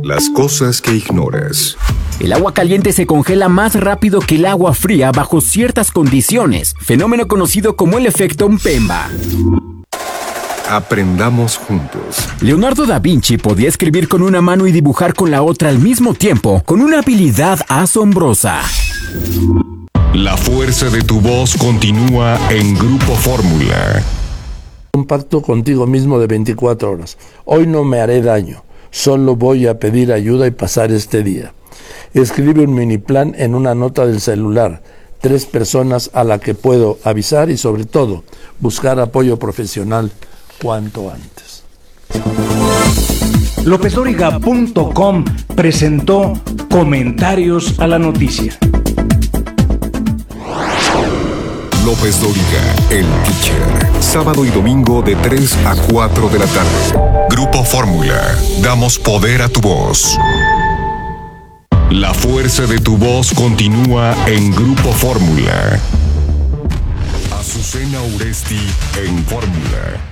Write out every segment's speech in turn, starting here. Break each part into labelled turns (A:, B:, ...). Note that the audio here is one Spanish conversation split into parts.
A: Las cosas que ignoras.
B: El agua caliente se congela más rápido que el agua fría bajo ciertas condiciones, fenómeno conocido como el efecto Mpemba.
A: Aprendamos juntos.
B: Leonardo da Vinci podía escribir con una mano y dibujar con la otra al mismo tiempo, con una habilidad asombrosa.
A: La fuerza de tu voz continúa en Grupo Fórmula.
C: Un pacto contigo mismo de 24 horas. Hoy no me haré daño. Solo voy a pedir ayuda y pasar este día. Escribe un mini plan en una nota del celular. 3 personas a la que puedo avisar y sobre todo buscar apoyo profesional cuanto antes.
D: LópezDóriga.com presentó Comentarios a la Noticia.
A: López Dóriga, el Teacher. Sábado y domingo de 3 a 4 de la tarde. Grupo Fórmula. Damos poder a tu voz. La fuerza de tu voz continúa en Grupo Fórmula. Azucena Uresti en Fórmula.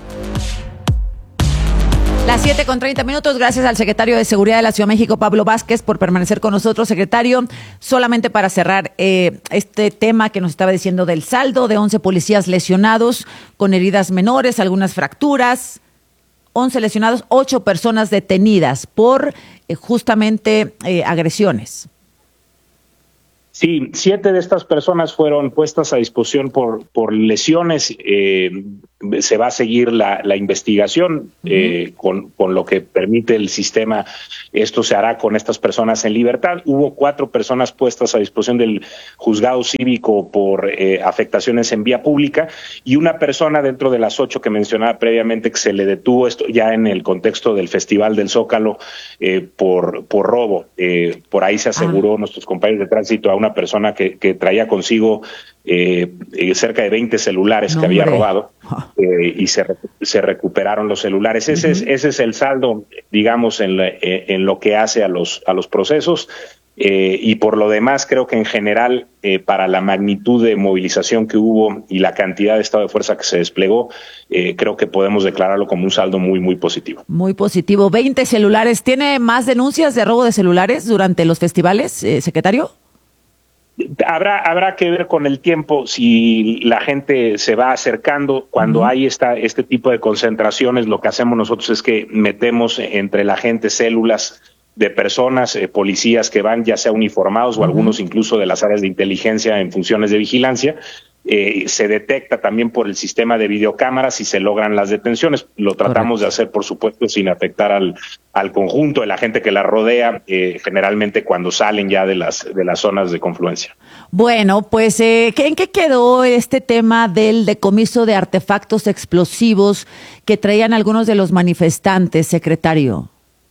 E: Las 7:30. Gracias al secretario de Seguridad de la Ciudad de México, Pablo Vázquez, por permanecer con nosotros. Secretario, solamente para cerrar este tema que nos estaba diciendo del saldo de 11 policías lesionados con heridas menores, algunas fracturas, 11 lesionados, 8 personas detenidas por justamente agresiones.
F: Sí, 7 de estas personas fueron puestas a disposición por lesiones. Se va a seguir la investigación con lo que permite el sistema. Esto se hará con estas personas en libertad. Hubo 4 personas puestas a disposición del juzgado cívico por afectaciones en vía pública y una persona dentro de las 8 que mencionaba previamente que se le detuvo, esto ya en el contexto del Festival del Zócalo, por robo. Por ahí se aseguró nuestros compañeros de tránsito a una persona que traía consigo cerca de 20 celulares que había robado y se recuperaron los celulares. Ese es el saldo, digamos, en lo que hace a los procesos. Y por lo demás, creo que en general, para la magnitud de movilización que hubo y la cantidad de estado de fuerza que se desplegó, creo que podemos declararlo como un saldo muy, muy positivo.
E: Muy positivo. 20 celulares. ¿Tiene más denuncias de robo de celulares durante los festivales, secretario?
F: Habrá que ver con el tiempo si la gente se va acercando. Cuando hay este tipo de concentraciones, lo que hacemos nosotros es que metemos entre la gente células de personas, policías que van ya sea uniformados o algunos incluso de las áreas de inteligencia en funciones de vigilancia. Se detecta también por el sistema de videocámaras y se logran las detenciones. Lo tratamos de hacer, por supuesto, sin afectar al conjunto de la gente que la rodea, generalmente cuando salen ya de las zonas de confluencia.
E: Bueno, pues, ¿en qué quedó este tema del decomiso de artefactos explosivos que traían algunos de los manifestantes, secretario?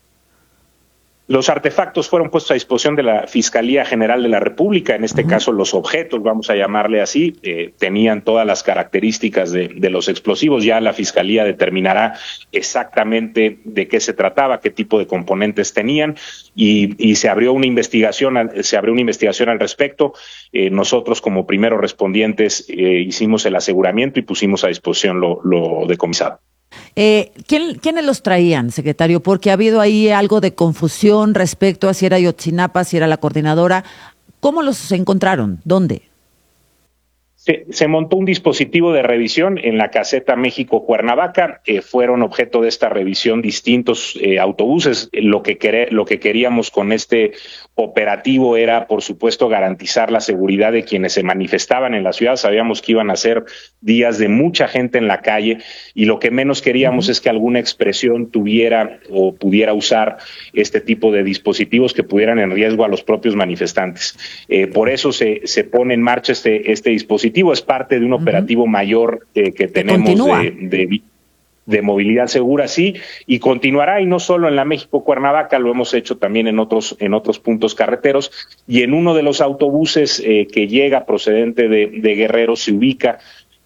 F: Los artefactos fueron puestos a disposición de la Fiscalía General de la República. En este caso, los objetos, vamos a llamarle así, tenían todas las características de los explosivos. Ya la Fiscalía determinará exactamente de qué se trataba, qué tipo de componentes tenían, y se abrió una investigación al respecto. Nosotros, como primeros respondientes, hicimos el aseguramiento y pusimos a disposición lo decomisado.
E: ¿Quiénes los traían, secretario? Porque ha habido ahí algo de confusión respecto a si era Ayotzinapa, si era la coordinadora. ¿Cómo los encontraron? ¿Dónde?
F: Se montó un dispositivo de revisión en la caseta México-Cuernavaca. Fueron objeto de esta revisión distintos autobuses. Lo que queríamos con este operativo era, por supuesto, garantizar la seguridad de quienes se manifestaban en la ciudad. Sabíamos que iban a ser días de mucha gente en la calle y lo que menos queríamos es que alguna expresión tuviera o pudiera usar este tipo de dispositivos que pudieran en riesgo a los propios manifestantes. Por eso se pone en marcha este dispositivo. Es parte de un operativo mayor que tenemos de movilidad segura, sí, y continuará, y no solo en la México-Cuernavaca, lo hemos hecho también en otros puntos carreteros, y en uno de los autobuses que llega procedente de Guerrero se ubica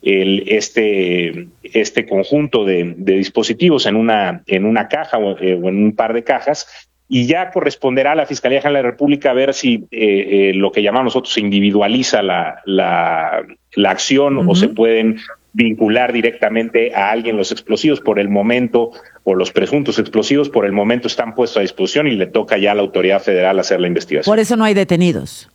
F: este conjunto de dispositivos en una caja o en un par de cajas, y ya corresponderá a la Fiscalía General de la República a ver si lo que llamamos nosotros se individualiza la acción o se pueden vincular directamente a alguien los explosivos por el momento, o los presuntos explosivos por el momento están puestos a disposición y le toca ya a la autoridad federal hacer la investigación.
E: Por eso no hay detenidos.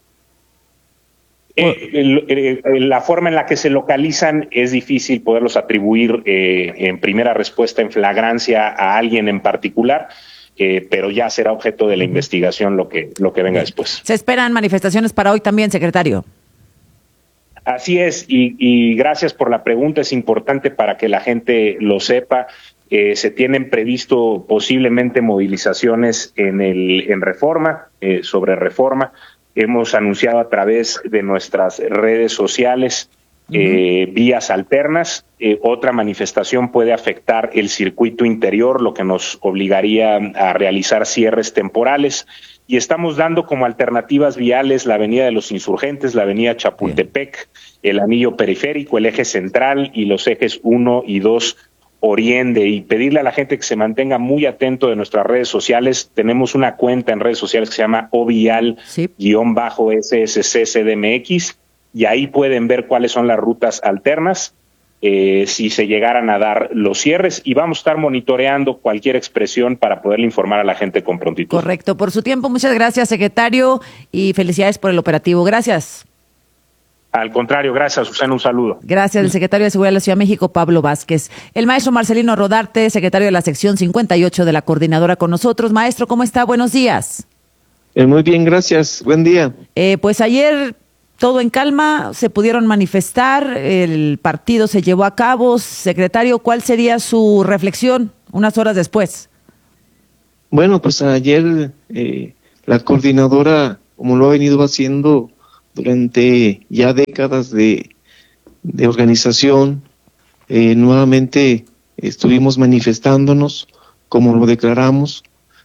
F: La forma en la que se localizan es difícil poderlos atribuir en primera respuesta en flagrancia a alguien en particular, pero ya será objeto de la investigación lo que venga después.
E: ¿Se esperan manifestaciones para hoy también, secretario?
F: Así es, y gracias por la pregunta, es importante para que la gente lo sepa. Se tienen previsto posiblemente movilizaciones en Reforma, sobre Reforma. Hemos anunciado a través de nuestras redes sociales vías alternas. Otra manifestación puede afectar el circuito interior, lo que nos obligaría a realizar cierres temporales. Y estamos dando como alternativas viales la Avenida de los Insurgentes, la Avenida Chapultepec, el anillo periférico, el eje central y los ejes 1 y 2 Oriente, y pedirle a la gente que se mantenga muy atento de nuestras redes sociales. Tenemos una cuenta en redes sociales que se llama ovial_SSCCDMX, y ahí pueden ver cuáles son las rutas alternas si se llegaran a dar los cierres, y vamos a estar monitoreando cualquier expresión para poderle informar a la gente con prontitud.
E: Correcto. Por su tiempo, muchas gracias, secretario, y felicidades por el operativo. Gracias.
F: Al contrario, gracias, Susana, un saludo.
E: Gracias, el secretario de Seguridad de la Ciudad de México, Pablo Vázquez. El maestro Marcelino Rodarte, secretario de la sección 58 de la coordinadora, con nosotros. Maestro, ¿cómo está? Buenos días.
G: Muy bien, gracias. Buen día.
E: Pues ayer todo en calma, se pudieron manifestar, el partido se llevó a cabo. Secretario, ¿cuál sería su reflexión unas horas después?
G: Bueno, pues ayer la coordinadora, como lo ha venido haciendo durante ya décadas de organización, nuevamente estuvimos manifestándonos, como lo declaramos.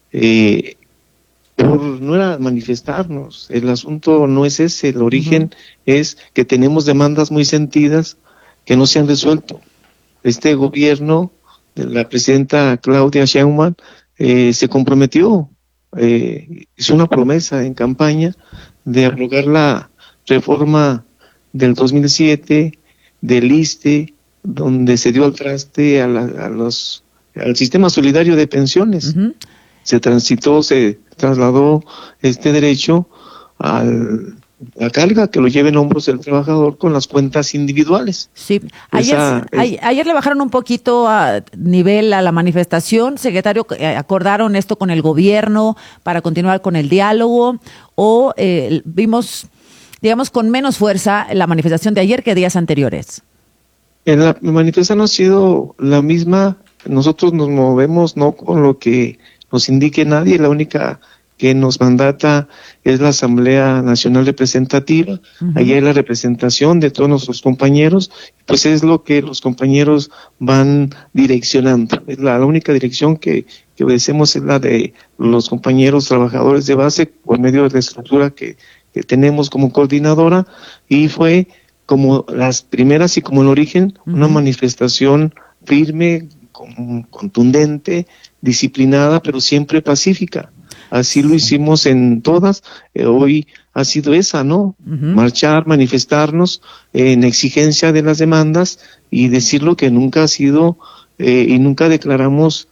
G: No era manifestarnos, el asunto no es ese, el origen es que tenemos demandas muy sentidas que no se han resuelto. Este gobierno de la presidenta Claudia Sheinbaum se comprometió, hizo una promesa en campaña de abrogar la reforma del 2007 del ISSSTE, donde se dio al traste al sistema solidario de pensiones. Se trasladó este derecho a la carga que lo lleva en hombros el trabajador con las cuentas individuales.
E: Sí, ayer le bajaron un poquito a nivel a la manifestación, secretario. ¿Acordaron esto con el gobierno para continuar con el diálogo o vimos, digamos, con menos fuerza la manifestación de ayer que días anteriores?
G: La manifestación ha sido la misma. Nosotros nos movemos no con lo que nos indique nadie, la única que nos mandata es la Asamblea Nacional Representativa. Allí hay la representación de todos nuestros compañeros, pues es lo que los compañeros van direccionando. Es la única dirección que obedecemos, es la de los compañeros trabajadores de base por medio de la estructura que tenemos como coordinadora, y fue como las primeras y como el origen, una manifestación firme, contundente, disciplinada, pero siempre pacífica. Así lo hicimos en todas. Hoy ha sido esa, ¿no? Marchar, manifestarnos en exigencia de las demandas y decir lo que nunca ha sido y nunca declaramos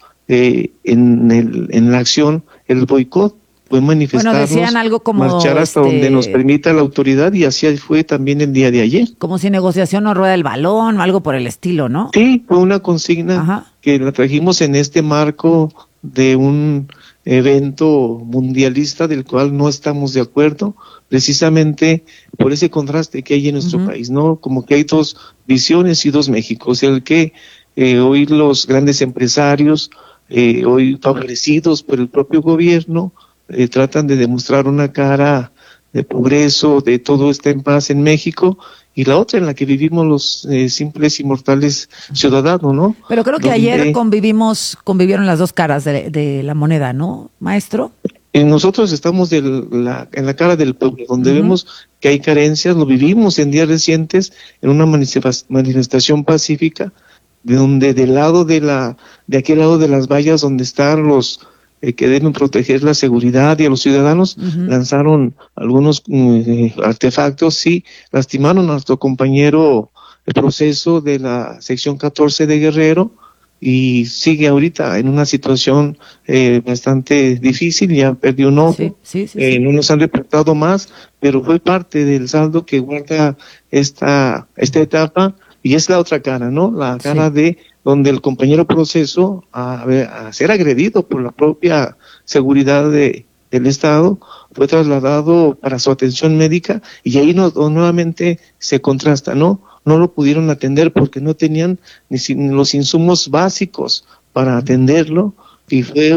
G: en la acción el boicot. Fue manifestarnos,
E: decían algo como
G: marchar hasta donde nos permita la autoridad, y así fue también el día de ayer.
E: Como si negociación no rueda el balón o algo por el estilo, ¿no?
G: Sí, fue una consigna que la trajimos en este marco de un evento mundialista del cual no estamos de acuerdo, precisamente por ese contraste que hay en nuestro país, ¿no? Como que hay dos visiones y dos Méxicos, el que hoy los grandes empresarios, hoy favorecidos por el propio gobierno, tratan de demostrar una cara de progreso, de todo está en paz en México, y la otra en la que vivimos los simples y mortales ciudadanos, ¿no?
E: Pero creo que ayer convivieron las dos caras de la moneda, ¿no, maestro?
G: Nosotros estamos en la cara del pueblo, donde vemos que hay carencias, lo vivimos en días recientes en una manifestación pacífica, de donde de aquel lado de las vallas donde están los que deben proteger la seguridad y a los ciudadanos, lanzaron algunos artefactos y lastimaron a nuestro compañero proceso de la sección 14 de Guerrero y sigue ahorita en una situación bastante difícil, ya perdió un ojo, sí. No nos han reportado más, pero fue parte del saldo que guarda esta etapa, y es la otra cara, ¿no? La cara de donde el compañero proceso a ser agredido por la propia seguridad del Estado, fue trasladado para su atención médica, y ahí nuevamente se contrasta, ¿no? No lo pudieron atender porque no tenían ni los insumos básicos para atenderlo, y fue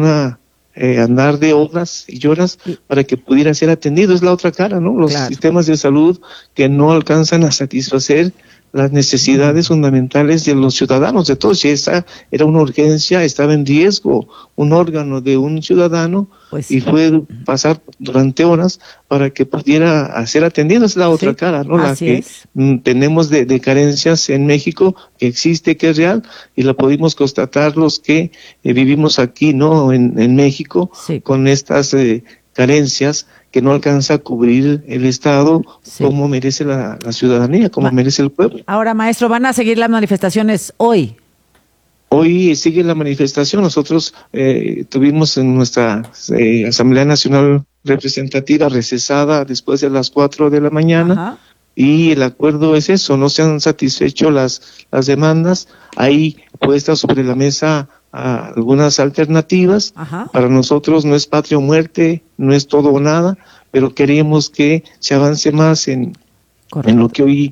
G: andar de horas y horas para que pudiera ser atendido. Es la otra cara, ¿no? Los sistemas de salud que no alcanzan a satisfacer las necesidades fundamentales de los ciudadanos, de todos. Si esa era una urgencia, estaba en riesgo un órgano de un ciudadano, y fue pasar durante horas para que pudiera ser atendido. Es la otra cara, ¿no? La que tenemos de carencias en México, que existe, que es real, y la pudimos constatar los que vivimos aquí, ¿no? En México, con estas carencias que no alcanza a cubrir el Estado como merece la ciudadanía, como merece el pueblo.
E: Ahora, maestro, ¿van a seguir las manifestaciones hoy?
G: Hoy sigue la manifestación. Nosotros tuvimos en nuestra Asamblea Nacional Representativa recesada después de las 4 de la mañana, y el acuerdo es eso, no se han satisfecho las demandas. Hay puestas sobre la mesa algunas alternativas. Para nosotros no es patria o muerte, no es todo o nada, pero queremos que se avance más en lo que hoy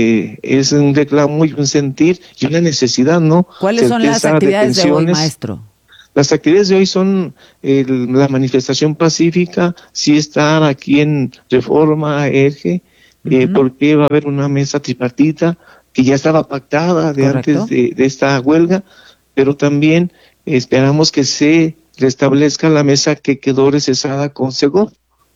G: es un reclamo y un sentir y una necesidad, ¿no?
E: ¿Cuáles son las actividades de hoy, maestro?
G: Las actividades de hoy son la manifestación pacífica, sí estar aquí en Reforma, Eje, porque va a haber una mesa tripartita que ya estaba pactada antes de esta huelga, pero también esperamos que se restablezca la mesa que quedó recesada con Segov.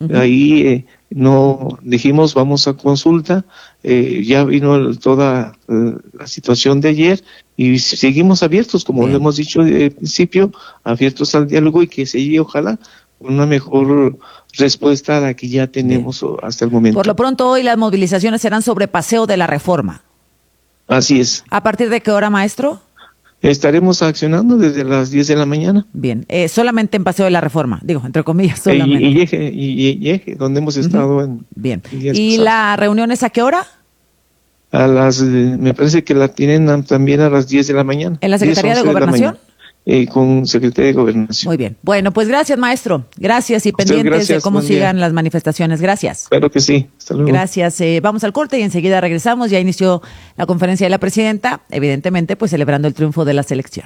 G: Ahí no dijimos vamos a consulta, ya vino toda la situación de ayer y seguimos abiertos, como lo hemos dicho de principio, abiertos al diálogo y que se llegue ojalá con una mejor respuesta a la que ya tenemos hasta el momento.
E: Por lo pronto hoy las movilizaciones serán sobre Paseo de la Reforma.
G: Así es.
E: ¿A partir de qué hora, maestro?
G: Estaremos accionando desde las 10 de la mañana.
E: Bien, solamente en Paseo de la Reforma, digo, entre comillas, solamente.
G: Y Eje, donde hemos estado en...
E: Bien, ¿y la reunión es a qué hora?
G: Me parece que la tienen también a las 10 de la mañana.
E: ¿En la Secretaría de Gobernación?
G: Con Secretaría de Gobernación.
E: Muy bien. Bueno, pues gracias, maestro. Gracias y pendientes de cómo sigan las manifestaciones. Gracias.
G: Claro que sí. Hasta luego.
E: Gracias. Vamos al corte y enseguida regresamos. Ya inició la conferencia de la presidenta, evidentemente, pues celebrando el triunfo de la selección.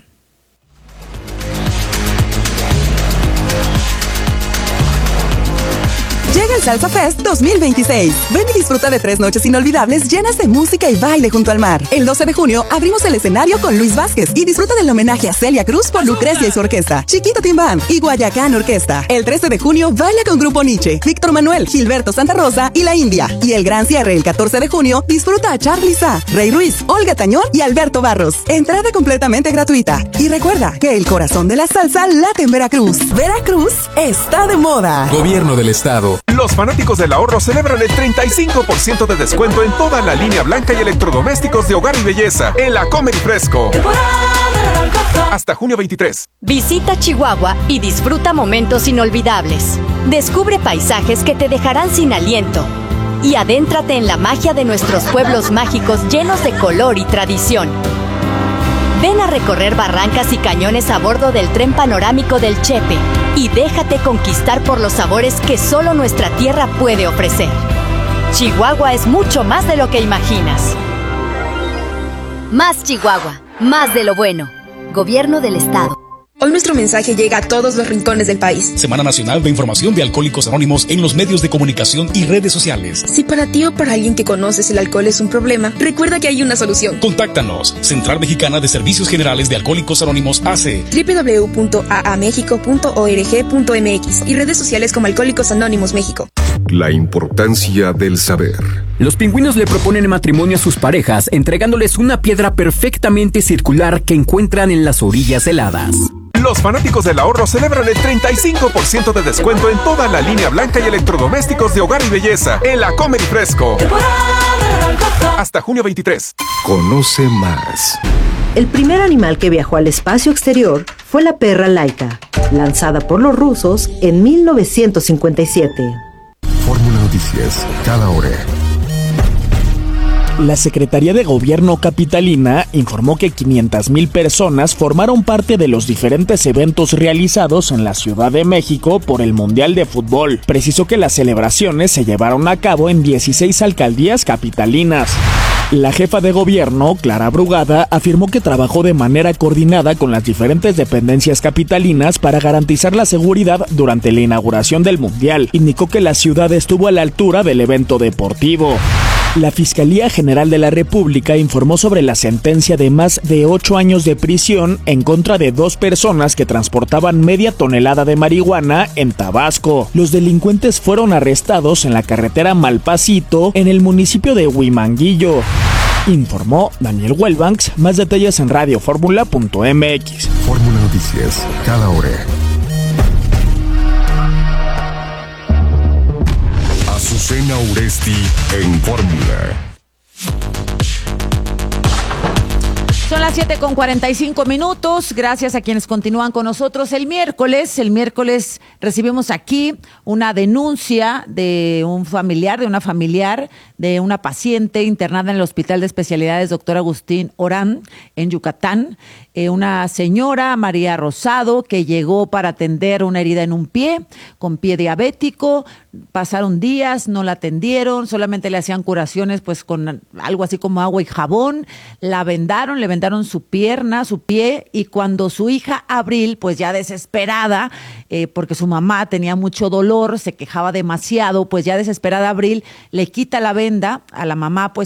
H: Llega el Salsa Fest 2026. Ven y disfruta de 3 noches inolvidables llenas de música y baile junto al mar. El 12 de junio abrimos el escenario con Luis Vázquez y disfruta del homenaje a Celia Cruz por Lucrecia y su orquesta, Chiquito Tim Band y Guayacán Orquesta. El 13 de junio baila con Grupo Nietzsche, Víctor Manuel, Gilberto Santa Rosa y La India. Y el gran cierre el 14 de junio disfruta a Charly Sa, Rey Ruiz, Olga Tañón y Alberto Barros. Entrada completamente gratuita. Y recuerda que el corazón de la salsa late en Veracruz. Veracruz está de moda.
A: Gobierno del Estado.
I: Los fanáticos del ahorro celebran el 35% de descuento en toda la línea blanca y electrodomésticos de hogar y belleza en la Comer y Fresco. Hasta junio 23.
J: Visita Chihuahua y disfruta momentos inolvidables. Descubre paisajes que te dejarán sin aliento. Y adéntrate en la magia de nuestros pueblos mágicos llenos de color y tradición. Ven a recorrer barrancas y cañones a bordo del tren panorámico del Chepe y déjate conquistar por los sabores que solo nuestra tierra puede ofrecer. Chihuahua es mucho más de lo que imaginas.
K: Más Chihuahua, más de lo bueno. Gobierno del Estado.
L: Hoy nuestro mensaje llega a todos los rincones del país.
M: Semana Nacional de Información de Alcohólicos Anónimos en los medios de comunicación y redes sociales.
L: Si para ti o para alguien que conoces el alcohol es un problema, recuerda que hay una solución.
M: Contáctanos. Central Mexicana de Servicios Generales de Alcohólicos Anónimos AC.
L: www.aamexico.org.mx y redes sociales como Alcohólicos Anónimos México.
A: La importancia del saber.
B: Los pingüinos le proponen matrimonio a sus parejas, entregándoles una piedra perfectamente circular que encuentran en las orillas heladas.
I: Los fanáticos del ahorro celebran el 35% de descuento en toda la línea blanca y electrodomésticos de hogar y belleza en la Comer y Fresco. Hasta junio 23.
A: Conoce más.
N: El primer animal que viajó al espacio exterior fue la perra Laika, lanzada por los rusos en 1957.
A: Fórmula Noticias, cada hora.
O: La Secretaría de Gobierno capitalina informó que 500,000 personas formaron parte de los diferentes eventos realizados en la Ciudad de México por el Mundial de Fútbol. Precisó que las celebraciones se llevaron a cabo en 16 alcaldías capitalinas. La jefa de gobierno, Clara Brugada, afirmó que trabajó de manera coordinada con las diferentes dependencias capitalinas para garantizar la seguridad durante la inauguración del Mundial. Indicó que la ciudad estuvo a la altura del evento deportivo. La Fiscalía General de la República informó sobre la sentencia de más de 8 años de prisión en contra de 2 personas que transportaban media tonelada de marihuana en Tabasco. Los delincuentes fueron arrestados en la carretera Malpasito, en el municipio de Huimanguillo. Informó Daniel Huelbanks. Más detalles en radioformula.mx.
A: Fórmula Noticias, cada hora. Azucena Uresti en Fórmula.
E: Son las 7:45. Gracias a quienes continúan con nosotros. El miércoles recibimos aquí una denuncia de una familiar de una paciente internada en el Hospital de Especialidades Dr. Agustín Orán en Yucatán. Una señora, María Rosado, que llegó para atender una herida en un pie, con pie diabético. Pasaron días, no la atendieron, solamente le hacían curaciones pues con algo así como agua y jabón. Le vendaron su pierna, su pie, y cuando su hija Abril, pues ya desesperada, porque su mamá tenía mucho dolor, se quejaba demasiado, pues ya desesperada Abril le quita la venda a la mamá, pues